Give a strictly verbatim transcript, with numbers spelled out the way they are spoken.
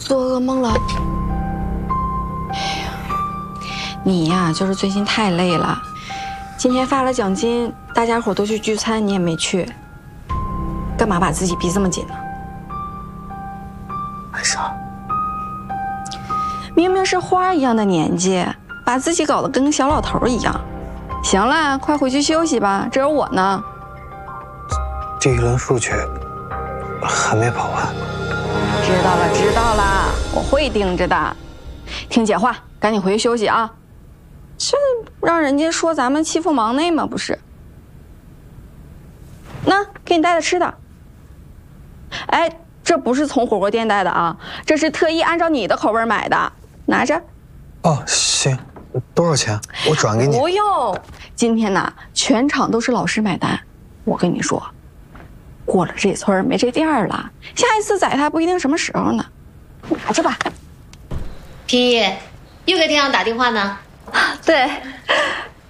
做噩梦了。哎呀，你呀，就是最近太累了。今天发了奖金，大家伙都去聚餐，你也没去，干嘛把自己逼这么紧呢？ 没事。 明明是花一样的年纪，把自己搞得跟个小老头一样。行了，快回去休息吧，这有我呢。 这一轮数据还没跑完。 知道了，知道了，我会盯着的。听姐话，赶紧回去休息啊！这让人家说咱们欺负忙内嘛，不是？那给你带的吃的。哎，这不是从火锅店带的啊，这是特意按照你的口味买的，拿着。 哦，行，多少钱？我转给你。 不用，今天呢，全场都是老师买单。我跟你说。过了这村没这店了，下一次宰他不一定什么时候呢。拿着吧。 天一，又给天阳打电话呢？ 对，